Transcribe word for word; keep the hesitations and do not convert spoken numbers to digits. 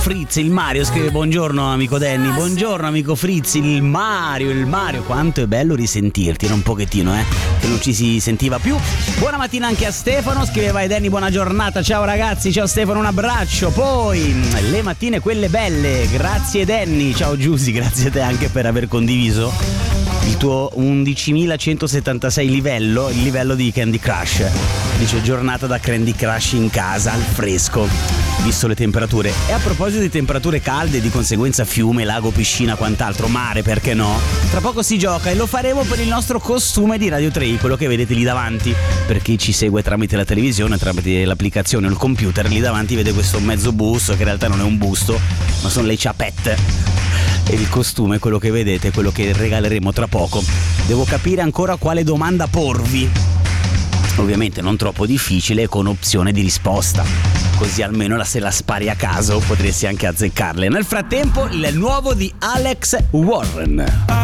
Fritz, il Mario scrive: buongiorno amico Danny, buongiorno amico Fritz, il Mario, il Mario, quanto è bello risentirti, era un pochettino eh, che non ci si sentiva più. Buona mattina anche a Stefano, scrive: vai Danny, buona giornata, ciao ragazzi, ciao Stefano, un abbraccio. Poi le mattine quelle belle, grazie Danny, ciao Giusy, grazie a te anche per aver condiviso il tuo undicimilacentossettantasei livello, il livello di Candy Crush. Dice: giornata da Candy Crush in casa al fresco, visto le temperature. E a proposito di temperature calde, di conseguenza fiume, lago, piscina, quant'altro, mare, perché no? Tra poco si gioca e lo faremo per il nostro costume di Radio tre, quello che vedete lì davanti. Per chi ci segue tramite la televisione, tramite l'applicazione o il computer, lì davanti vede questo mezzo busto che in realtà non è un busto, ma sono le ciapette. E il costume, quello che vedete, quello che regaleremo tra poco. Devo capire ancora quale domanda porvi. Ovviamente non troppo difficile, con opzione di risposta, così almeno se la spari a caso potresti anche azzeccarle. Nel frattempo il nuovo di Alex Warren.